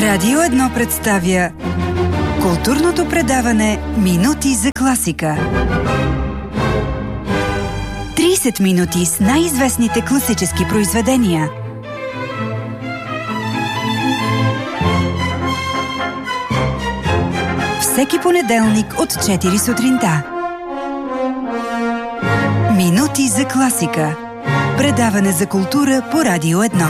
Радио 1 представя културното предаване Минути за класика. 30 минути с най-известните класически произведения. Всеки понеделник от 4 сутринта. Минути за класика. Предаване за култура по Радио 1.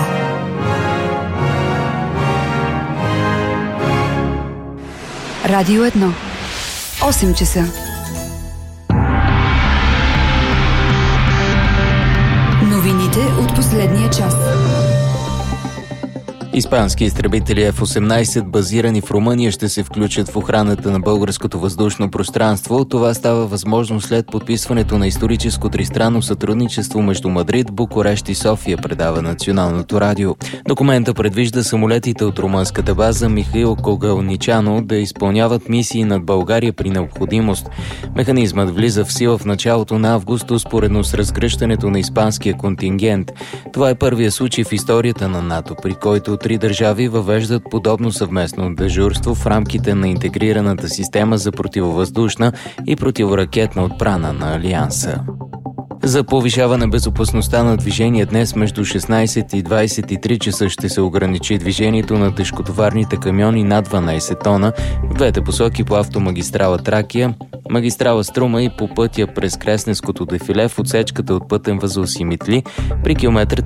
Радио 1. 8 часа. Новините от последния час. Испански изтребители F-18, базирани в Румъния, ще се включат в охраната на българското въздушно пространство. Това става възможно след подписването на историческо тристранно сътрудничество между Мадрид, Букурещ и София, предава Националното радио. Документа предвижда самолетите от румънската база Михаил Когалничано да изпълняват мисии над България при необходимост. Механизмът влиза в сила в началото на август, успоредно с разгръщането на испанския контингент. Това е първият случай в историята на НАТО, при който три държави въвеждат подобно съвместно дежурство в рамките на интегрираната система за противовъздушна и противоракетна отбрана на Алианса. За повишаване безопасността на движение днес между 16 и 23 часа ще се ограничи движението на тежкотоварните камиони над 12 тона в двете посоки по автомагистрала Тракия, магистрала Струма и по пътя през Кресненското дефиле в отсечката от пътен възел Симитли при километър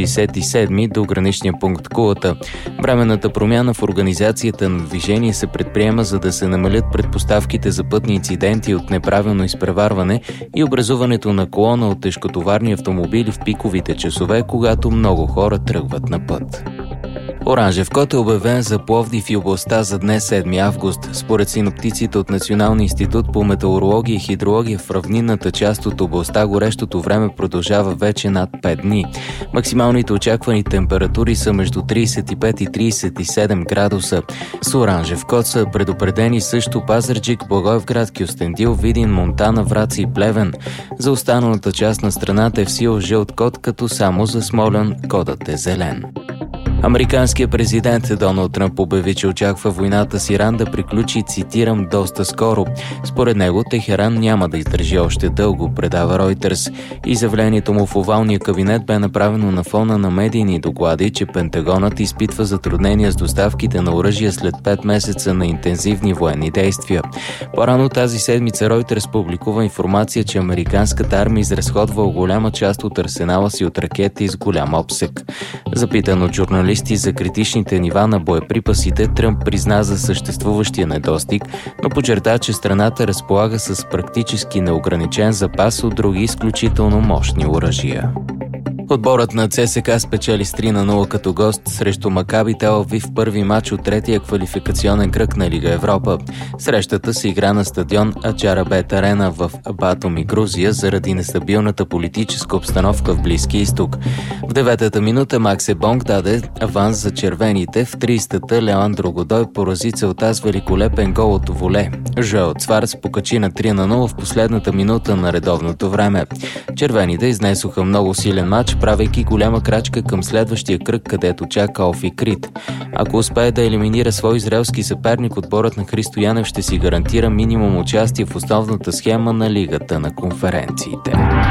367 до граничния пункт Кулата. Временната промяна в организацията на движение се предприема, за да се намалят предпоставките за пътни инциденти от неправилно изпреварване и образуването на колона от тежкотоварни автомобили в пиковите часове, когато много хора тръгват на път. Оранжев код е обявен за Пловдив и областта за днес 7 август. Според синоптиците от Националния институт по метеорология и хидрология в равнинната част от областта горещото време продължава вече над 5 дни. Максималните очаквани температури са между 35 и 37 градуса. С оранжев код са предупредени също Пазарджик, Благоевград, Кюстендил, Видин, Монтана, Враца и Плевен. За останалата част на страната е в сила жълт код, като само за Смолян кодът е зелен. Американският президент Доналд Тръмп обяви, че очаква войната с Иран да приключи, цитирам, доста скоро. Според него Техеран няма да издържи още дълго, предава Reuters. Изявлението му в овалния кабинет бе направено на фона на медийни доклади, че Пентагонът изпитва затруднения с доставките на оръжия след 5 месеца на интензивни военни действия. По-рано тази седмица Reuters публикува информация, че американската армия изразходва голяма част от арсенала си от ракети с голям обсег. Запитан от журналисти за критичните нива на боеприпасите, Тръмп призна за съществуващия недостиг, но подчерта, че страната разполага с практически неограничен запас от други изключително мощни оръжия. Отборът на ЦСКА спечели с 3-0 като гост срещу Макаби Тел Авив в първи матч от третия квалификационен кръг на Лига Европа. Срещата се игра на стадион Ачарабет Арена в Батуми, Грузия, заради нестабилната политическа обстановка в Близкия изток. В 9-та минута Максе Бонг даде аванс за червените, в 30-та Леандро Годой порази целта с великолепен гол от воле. Жоел Цварц покачи на 3-0 в последната минута на редовното време. Червените изнесоха много силен матч, правейки голяма крачка към следващия кръг, където чака Офи Крит. Ако успее да елиминира свой израелски съперник, отборът на Христо Янев ще си гарантира минимум участие в основната схема на Лигата на конференциите.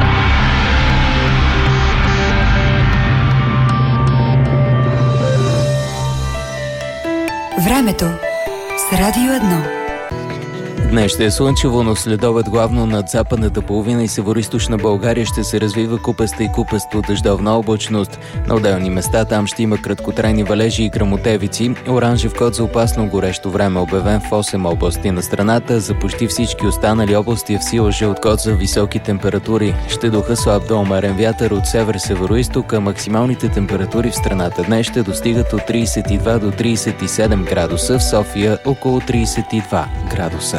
Времето с Радио 1. Днес ще е слънчево, но следобед главно над западната половина и североизточна България ще се развива купеста и купесто дъждовна облачност. На отделни места там ще има краткотрайни валежи и гръмотевици. Оранжев код за опасно горещо време обявен в 8 области на страната. За почти всички останали области е в сила жълт код за високи температури. Ще духа слаб до умерен вятър от север-североизток, а максималните температури в страната днес ще достигат от 32 до 37 градуса, в София около 32 градуса.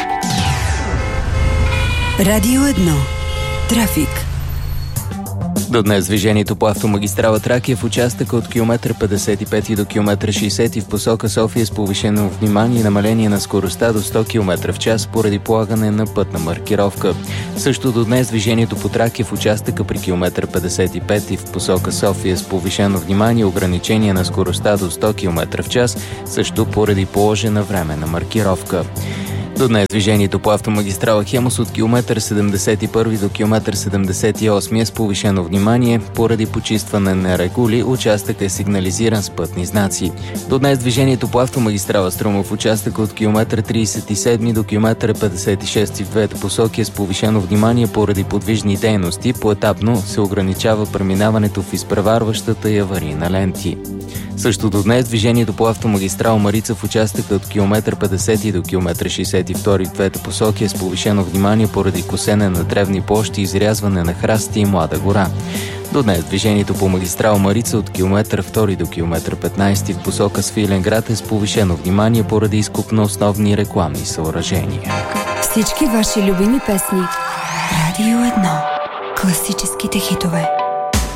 Радио 1. Трафик. До днес движението по автомагистрала Тракия в участъка от километър 55 до километър 60 в посока София с повишено внимание и намаление на скоростта до 100 км в час поради полагане на пътна маркировка. Също до днес движението по Тракия в участъка при километър 55 и в посока София с повишено внимание и ограничение на скоростта до 100 км в час, също поради положена временна маркировка. До днес движението по автомагистрала Хемус от километър 71 до километър 78 е с повишено внимание поради почистване на регули. Участък е сигнализиран с пътни знаци. До днес движението по автомагистрала Струма в участък от километър 37 до километър 56 в двете посоки е с повишено внимание поради подвижни дейности. Поетапно се ограничава преминаването в изпреварващата и аварийна ленти. Също до днес движението по автомагистрала Марица в участъка от километър 50 до километър 62 в двете посоки е с повишено внимание поради косене на древни площи, изрязване на храсти и млада гора. До днес движението по магистрала Марица от километър 2 до километър 15 в посока Свиленград е с повишено внимание поради изкоп на основни рекламни съоръжения. Всички ваши любими песни. Радио 1. Класическите хитове.